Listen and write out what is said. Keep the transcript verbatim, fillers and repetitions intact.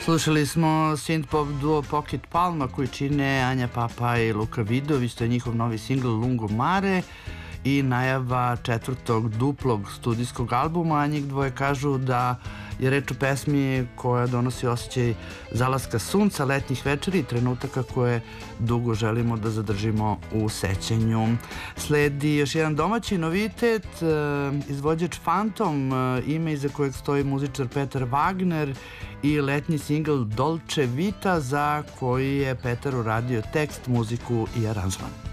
Slušali smo synth-pop duo Pocket Palma koji čine Anja Papa i Luka Vidović, to je njihov novi singl Lungo Mare i najava četvrtog duplog studijskog albuma, a njih dvoje kažu da je reč o pesmi koja donosi osjećaj zalaska sunca, letnjih večeri i trenutaka koje dugo želimo da zadržimo u sećanju. Sledi još jedan domaći novitet, izvođač Phantom, ime iza kojeg stoji muzičar Petar Wagner i letnji singl Dolce Vita za koji je Petar uradio tekst, muziku i aranžman.